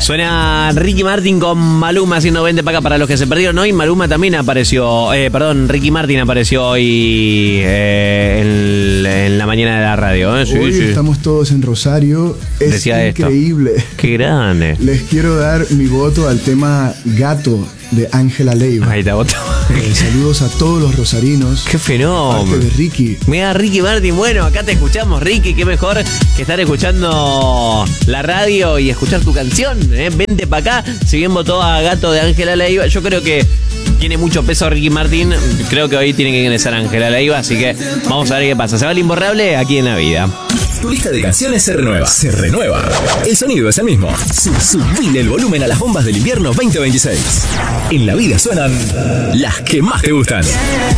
Suena Ricky Martin con Maluma haciendo 20 para acá para los que se perdieron hoy. Maluma también apareció, Ricky Martin apareció hoy en la mañana de la radio. Sí, hoy estamos todos en Rosario. Es Decía increíble. Esto. Qué grande. Les quiero dar mi voto al tema Gato de Ángela Leiva. Ahí te voto. Saludos a todos los rosarinos. Qué fenómeno. Parte de Ricky. Mira, Ricky Martin, bueno, acá te escuchamos, Ricky. Qué mejor que estar escuchando la radio y escuchar tu canción. Vente para acá. Si bien votó a Gato de Ángela Leiva, yo creo que tiene mucho peso Ricky Martin. Creo que hoy tiene que ingresar Ángela Leiva, así que vamos a ver qué pasa. Se va el imborrable aquí en la vida. Tu lista de canciones se renueva. Se renueva. El sonido es el mismo. Subile el volumen a las bombas del invierno 2026. En la vida suenan las que más te gustan.